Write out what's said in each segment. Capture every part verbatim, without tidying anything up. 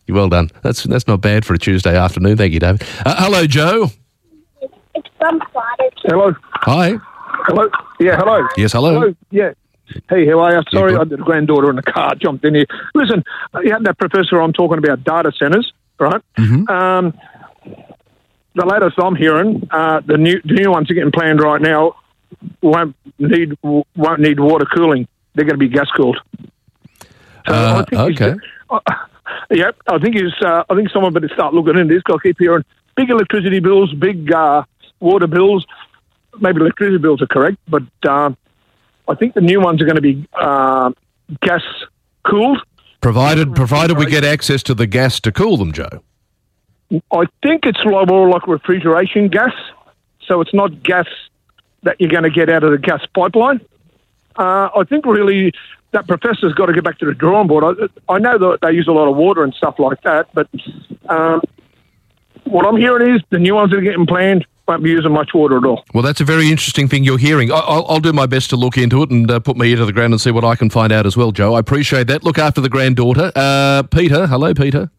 Well done. That's that's not bad for a Tuesday afternoon. Thank you, David. Uh, hello, Joe. It's from Friday. Hello. Hi. Hello. Yeah, hello. Yes, hello. Hello. Yeah. Hey, how are you? Sorry, Yeah, I had a granddaughter in the car, jumped in here. Listen, you had that professor on talking about data centres, right? Mm-hmm. Um, the latest I'm hearing, uh, the new the new ones are getting planned right now won't need won't need water cooling. They're going to be gas cooled. So Uh, I think okay. Uh, yeah, I think is uh, I think someone better start looking into this. I keep hearing big electricity bills, big uh, water bills. Maybe electricity bills are correct, but uh, I think the new ones are going to be uh, gas cooled. Provided provided we get access to the gas to cool them, Joe. I think it's like more like refrigeration gas, so it's not gas that you're going to get out of the gas pipeline. Uh, I think really that professor's got to get back to the drawing board. I, I know that they use a lot of water and stuff like that, but um, what I'm hearing is the new ones that are getting planned won't be using much water at all. Well, that's a very interesting thing you're hearing. I- I'll, I'll do my best to look into it and uh, put my ear to the ground and see what I can find out as well, Joe. I appreciate that. Look after the granddaughter. Uh, Peter. Hello, Peter.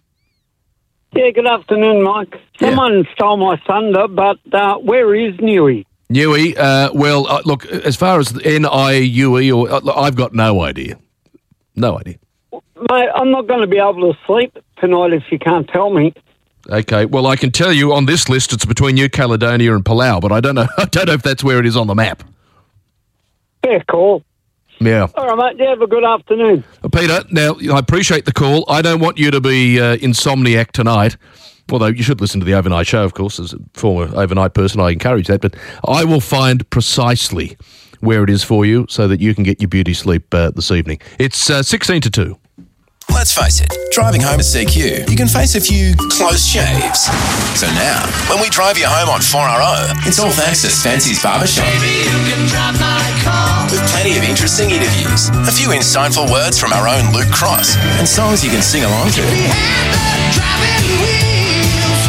Yeah, good afternoon, Mike. Someone yeah. stole my thunder, but uh, where is Newey? Newey, uh, well, uh, look, as far as N I U E, or uh, I've got no idea. No idea. Mate, I'm not going to be able to sleep tonight if you can't tell me. Okay, well, I can tell you on this list it's between New Caledonia and Palau, but I don't know I don't know if that's where it is on the map. Yeah, cool. Yeah. All right, mate, you have a good afternoon. Uh, Peter, now, I appreciate the call. I don't want you to be uh, insomniac tonight, although you should listen to the overnight show, of course. As a former overnight person, I encourage that, but I will find precisely where it is for you so that you can get your beauty sleep uh, this evening. It's uh, sixteen to two. Let's face it, driving home at C Q, you can face a few close shaves. So now, when we drive you home on four R O, it's all thanks to Fancy's Barbershop. Baby, you can drive my car. With plenty of interesting interviews, a few insightful words from our own Luke Cross, and songs you can sing along to. We have the driving wheels.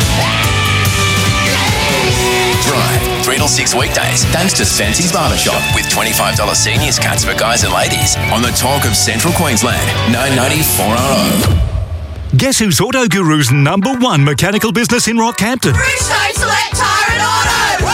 Drive three till six weekdays, thanks to Fancy's Barbershop, with twenty-five dollars seniors cuts for guys and ladies on the talk of Central Queensland, nine ninety four R O. Guess who's Auto Guru's number one mechanical business in Rockhampton? Bridgestone Select Tyre and Auto!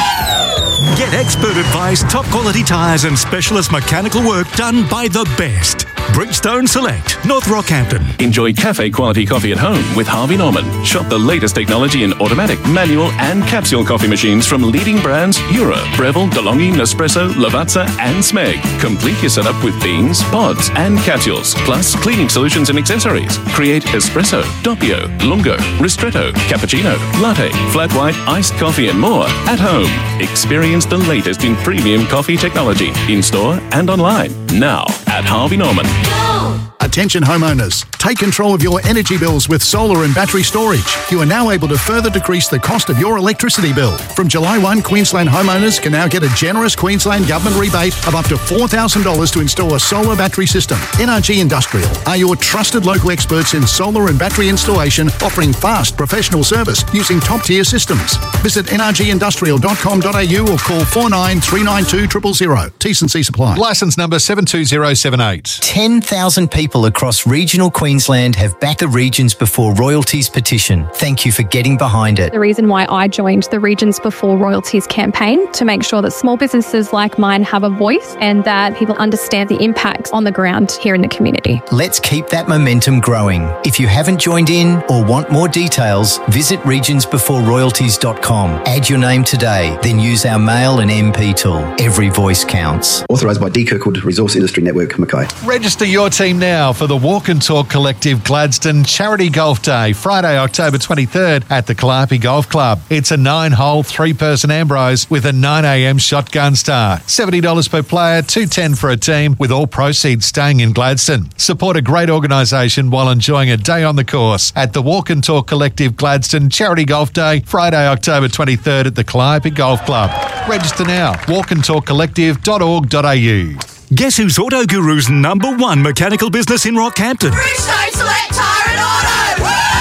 Woo! Get expert advice, top quality tyres and specialist mechanical work done by the best. Bridgestone Select, North Rockhampton. Enjoy cafe quality coffee at home with Harvey Norman. Shop the latest technology in automatic, manual and capsule coffee machines from leading brands Eura, Breville, DeLonghi, Nespresso, Lavazza and Smeg. Complete your setup with beans, pods and capsules, plus cleaning solutions and accessories. Create espresso, doppio, lungo, ristretto, cappuccino, latte, flat white, iced coffee and more at home. Experience the latest in premium coffee technology in store and online now at Harvey Norman. Attention homeowners, take control of your energy bills with solar and battery storage. You are now able to further decrease the cost of your electricity bill. From July first, Queensland homeowners can now get a generous Queensland Government rebate of up to four thousand dollars to install a solar battery system. N R G Industrial are your trusted local experts in solar and battery installation, offering fast professional service using top-tier systems. Visit n r g industrial dot com dot a u or call four nine three nine two zero zero zero. T's and C's apply. Licence number seven two zero seven eight. ten thousand people across regional Queensland have backed the Regions Before Royalties petition. Thank you for getting behind it. The reason why I joined the Regions Before Royalties campaign, to make sure that small businesses like mine have a voice and that people understand the impact on the ground here in the community. Let's keep that momentum growing. If you haven't joined in or want more details, visit regions before royalties dot com. Add your name today, then use our mail and M P tool. Every voice counts. Authorised by D Kirkwood Resource Industry Network, Mackay. Register your team now for the Walk and Talk Collective Gladstone Charity Golf Day, Friday, October twenty-third at the Calliope Golf Club. It's a nine-hole, three-person Ambrose with a nine a m shotgun start. seventy dollars per player, two hundred ten dollars for a team, with all proceeds staying in Gladstone. Support a great organisation while enjoying a day on the course at the Walk and Talk Collective Gladstone Charity Golf Day, Friday, October twenty-third at the Calliope Golf Club. Register now, walk and talk collective dot org dot a u. Guess who's Auto Guru's number one mechanical business in Rockhampton? Bridgestone Select Tyre and Auto!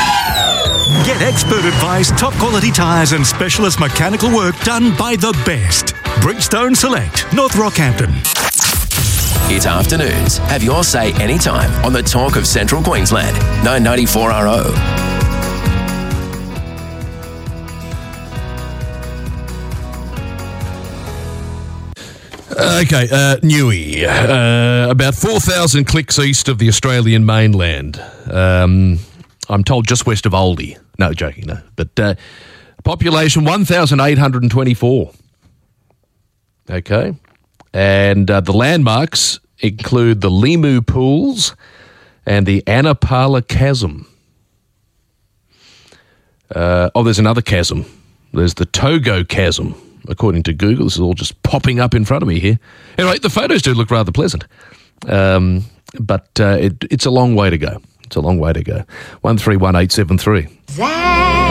Woo! Get expert advice, top quality tyres and specialist mechanical work done by the best. Bridgestone Select, North Rockhampton. It's Afternoons. Have your say anytime on the talk of Central Queensland. nine ninety-four R O. Okay, uh, Newey, uh, about four thousand clicks east of the Australian mainland. Um, I'm told just west of Oldie. No, joking, no. But uh, population one thousand eight hundred twenty-four. Okay. And uh, the landmarks include the Limu Pools and the Annapala Chasm. Uh, oh, there's another chasm. There's the Togo Chasm. According to Google, this is all just popping up in front of me here. Anyway, the photos do look rather pleasant, um, but uh, it, it's a long way to go. It's a long way to go. one three one eight seven three.